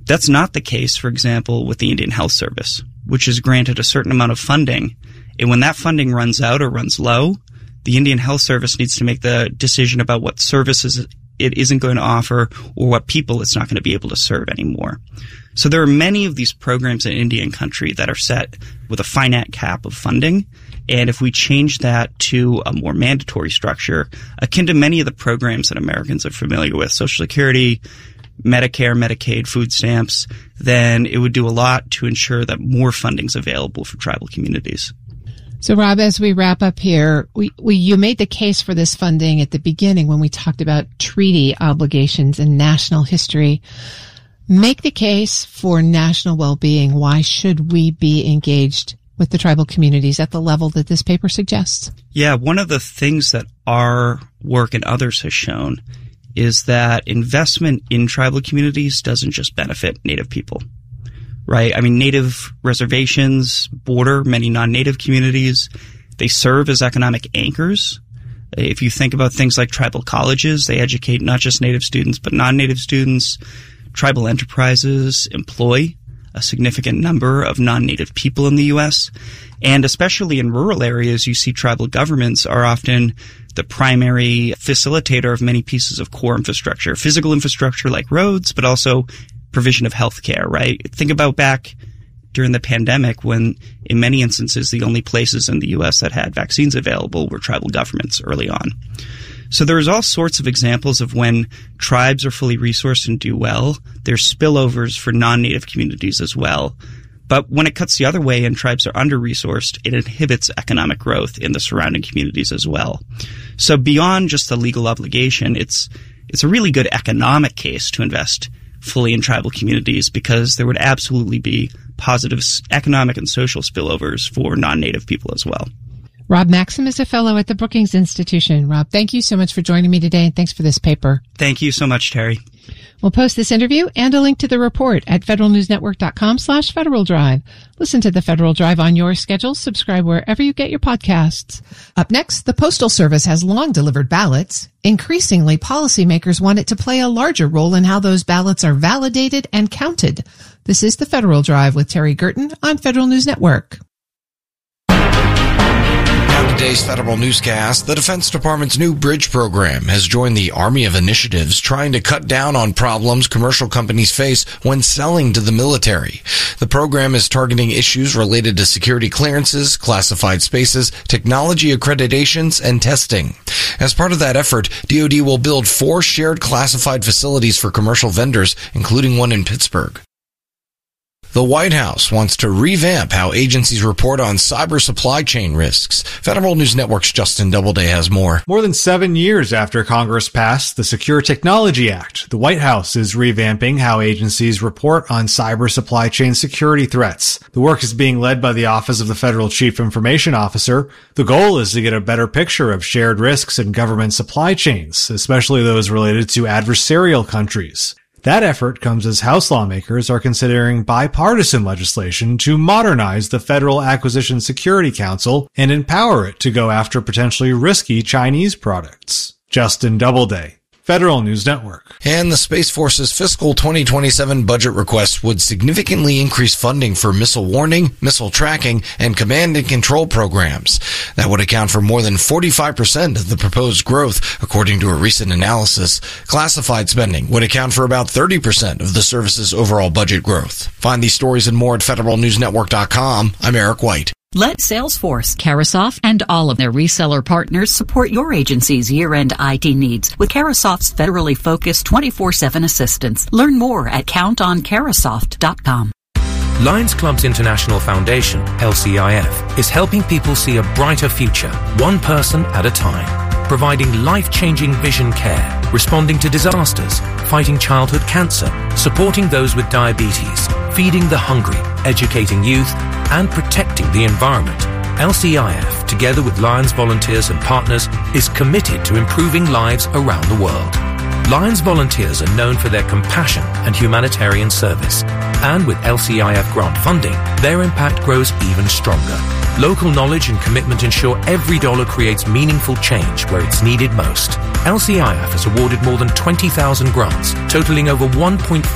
That's not the case, for example, with the Indian Health Service, which is granted a certain amount of funding. And when that funding runs out or runs low, the Indian Health Service needs to make the decision about what services it isn't going to offer or what people it's not going to be able to serve anymore. So there are many of these programs in Indian country that are set with a finite cap of funding. And if we change that to a more mandatory structure, akin to many of the programs that Americans are familiar with, Social Security, Medicare, Medicaid, food stamps, then it would do a lot to ensure that more funding is available for tribal communities. So, Rob, as we wrap up here, you made the case for this funding at the beginning when we talked about treaty obligations and national history. Make the case for national well-being. Why should we be engaged with the tribal communities at the level that this paper suggests? Yeah, one of the things that our work and others has shown is that investment in tribal communities doesn't just benefit Native people, right? I mean, Native reservations border many non-Native communities. They serve as economic anchors. If you think about things like tribal colleges, they educate not just Native students, but non-Native students. Tribal enterprises employ a significant number of non-Native people in the U.S. And especially in rural areas, you see tribal governments are often the primary facilitator of many pieces of core infrastructure, physical infrastructure like roads, but also provision of healthcare, right? Think about back during the pandemic when, in many instances, the only places in the U.S. that had vaccines available were tribal governments early on. So there's all sorts of examples of when tribes are fully resourced and do well. There's spillovers for non-Native communities as well. But when it cuts the other way and tribes are under-resourced, it inhibits economic growth in the surrounding communities as well. So beyond just the legal obligation, it's a really good economic case to invest fully in tribal communities because there would absolutely be positive economic and social spillovers for non-Native people as well. Rob Maxim is a fellow at the Brookings Institution. Rob, thank you so much for joining me today, and thanks for this paper. Thank you so much, Terry. We'll post this interview and a link to the report at federalnewsnetwork.com/Federal Drive. Listen to the Federal Drive on your schedule. Subscribe wherever you get your podcasts. Up next, the Postal Service has long delivered ballots. Increasingly, policymakers want it to play a larger role in how those ballots are validated and counted. This is the Federal Drive with Terry Gerton on Federal News Network. Today's Federal Newscast, the Defense Department's new bridge program has joined the Army of Initiatives trying to cut down on problems commercial companies face when selling to the military. The program is targeting issues related to security clearances, classified spaces, technology accreditations, and testing. As part of that effort, DoD will build 4 shared classified facilities for commercial vendors, including one in Pittsburgh. The White House wants to revamp how agencies report on cyber supply chain risks. Federal News Network's Justin Doubleday has more. More than 7 years after Congress passed the Secure Technology Act, the White House is revamping how agencies report on cyber supply chain security threats. The work is being led by the Office of the Federal Chief Information Officer. The goal is to get a better picture of shared risks in government supply chains, especially those related to adversarial countries. That effort comes as House lawmakers are considering bipartisan legislation to modernize the Federal Acquisition Security Council and empower it to go after potentially risky Chinese products. Justin Doubleday, Federal News Network. And the Space Force's fiscal 2027 budget request would significantly increase funding for missile warning, missile tracking, and command and control programs. That would account for more than 45% of the proposed growth, according to a recent analysis. Classified spending would account for about 30% of the service's overall budget growth. Find these stories and more at federalnewsnetwork.com. I'm Eric White. Let Salesforce, Carahsoft, and all of their reseller partners support your agency's year-end IT needs with Carahsoft's federally focused 24/7 assistance. Learn more at countoncarahsoft.com. Lions Clubs International Foundation, LCIF, is helping people see a brighter future, one person at a time. Providing life-changing vision care, responding to disasters, fighting childhood cancer, supporting those with diabetes, feeding the hungry, educating youth, and protecting the environment. LCIF, together with Lions volunteers and partners, is committed to improving lives around the world. Lions volunteers are known for their compassion and humanitarian service. And with LCIF grant funding, their impact grows even stronger. Local knowledge and commitment ensure every dollar creates meaningful change where it's needed most. LCIF has awarded more than 20,000 grants, totaling over $1.3